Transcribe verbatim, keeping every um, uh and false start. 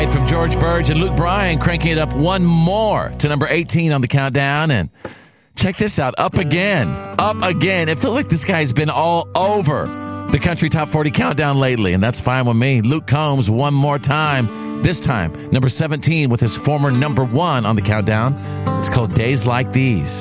From George Burge and Luke Bryan cranking it up one more to number eighteen on the countdown. And check this out. Up again. Up again. It feels like this guy's been all over the country top forty countdown lately, and that's fine with me. Luke Combs one more time. This time, number seventeen with his former number one on the countdown. It's called Days Like These.